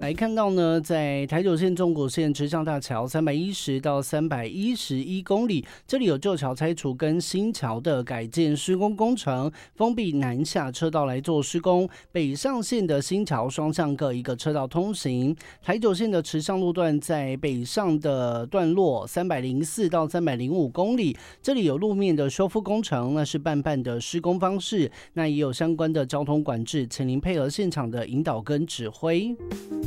来看到呢，在台九线中国线池上大桥310到311公里，这里有旧桥拆除跟新桥的改建施工工程，封闭南下车道来做施工。北上线的新桥双向各一个车道通行。台九线的池上路段在北上的段落304到305公里，这里有路面的修复工程，那是半的施工方式，那也有相关的交通管制，请您配合现场的引导跟指挥。